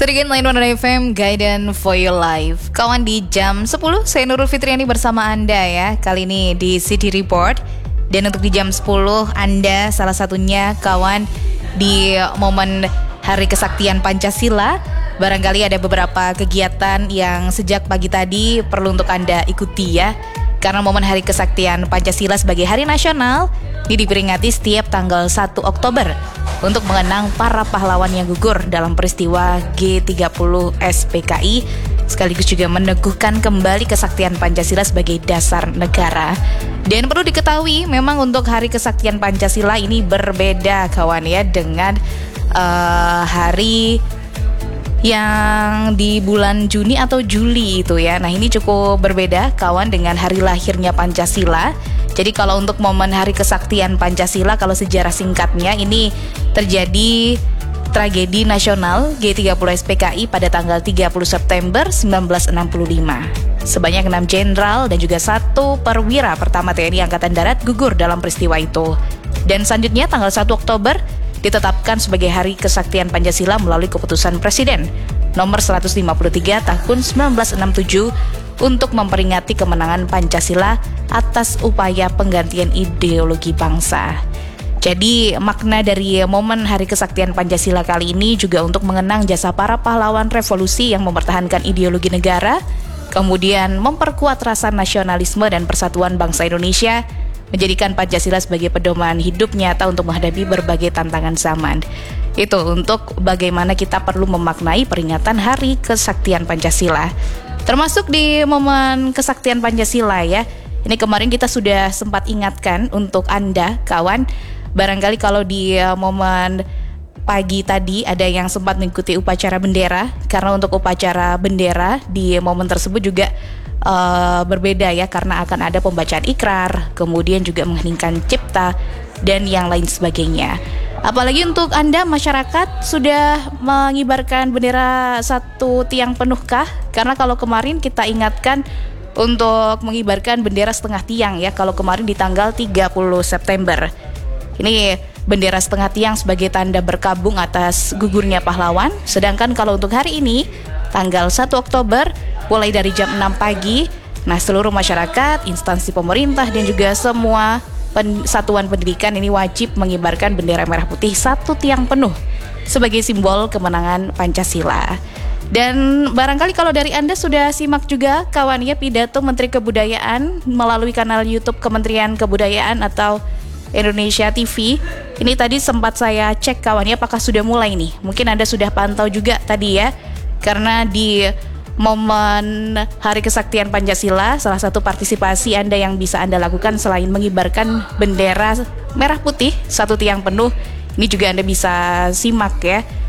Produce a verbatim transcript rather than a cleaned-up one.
Sedikit Line One F M, Guidance for Your Life. Kawan, di jam sepuluh, saya Nurul Fitriani bersama Anda ya. Kali ini di City Report. Dan untuk di jam sepuluh, Anda salah satunya kawan di momen Hari Kesaktian Pancasila. Barangkali ada beberapa kegiatan yang sejak pagi tadi perlu untuk Anda ikuti ya. Karena momen Hari Kesaktian Pancasila sebagai hari nasional ini diperingati setiap tanggal satu Oktober untuk mengenang para pahlawan yang gugur dalam peristiwa G tiga puluh S P K I, sekaligus juga meneguhkan kembali kesaktian Pancasila sebagai dasar negara. Dan perlu diketahui memang untuk Hari Kesaktian Pancasila ini berbeda kawan ya dengan uh, hari yang di bulan Juni atau Juli itu ya. Nah, ini cukup berbeda kawan dengan hari lahirnya Pancasila. Jadi kalau untuk momen Hari Kesaktian Pancasila, kalau sejarah singkatnya ini terjadi tragedi nasional G tiga puluh S P K I pada tanggal tiga puluh September seribu sembilan ratus enam puluh lima. Sebanyak enam jenderal dan juga satu perwira pertama T N I Angkatan Darat gugur dalam peristiwa itu. Dan selanjutnya tanggal satu Oktober ditetapkan sebagai Hari Kesaktian Pancasila melalui keputusan Presiden nomor seratus lima puluh tiga tahun seribu sembilan ratus enam puluh tujuh untuk memperingati kemenangan Pancasila atas upaya penggantian ideologi bangsa. Jadi makna dari momen Hari Kesaktian Pancasila kali ini juga untuk mengenang jasa para pahlawan revolusi yang mempertahankan ideologi negara, kemudian memperkuat rasa nasionalisme dan persatuan bangsa Indonesia, menjadikan Pancasila sebagai pedoman hidup nyata untuk menghadapi berbagai tantangan zaman. Itu untuk bagaimana kita perlu memaknai peringatan Hari Kesaktian Pancasila. Termasuk di momen Kesaktian Pancasila ya. Ini kemarin kita sudah sempat ingatkan untuk Anda kawan. Barangkali kalau di momen pagi tadi ada yang sempat mengikuti upacara bendera. Karena untuk upacara bendera di momen tersebut juga Uh, berbeda ya, karena akan ada pembacaan ikrar, kemudian juga mengheningkan cipta dan yang lain sebagainya. Apalagi untuk Anda masyarakat sudah mengibarkan bendera satu tiang penuhkah? Karena kalau kemarin kita ingatkan untuk mengibarkan bendera setengah tiang ya, kalau kemarin di tanggal tiga puluh September. Ini bendera setengah tiang sebagai tanda berkabung atas gugurnya pahlawan. Sedangkan kalau untuk hari ini tanggal satu Oktober mulai dari jam enam pagi, nah seluruh masyarakat, instansi pemerintah dan juga semua pen- satuan pendidikan ini wajib mengibarkan bendera merah putih satu tiang penuh sebagai simbol kemenangan Pancasila. Dan barangkali kalau dari Anda sudah simak juga kawannya pidato Menteri Kebudayaan melalui kanal YouTube Kementerian Kebudayaan atau Indonesia T V. Ini tadi sempat saya cek kawannya apakah sudah mulai nih. Mungkin Anda sudah pantau juga tadi ya. Karena di momen Hari Kesaktian Pancasila, salah satu partisipasi Anda yang bisa Anda lakukan selain mengibarkan bendera merah putih satu tiang penuh, ini juga Anda bisa simak ya